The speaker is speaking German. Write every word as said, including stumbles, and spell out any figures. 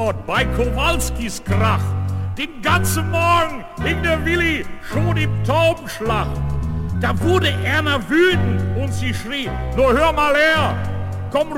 Tatort bei Kowalskis Krach. Den ganzen Morgen hing der Willi schon im Taubenschlag. Da wurde Erna wütend und sie schrie, nur hör mal her, komm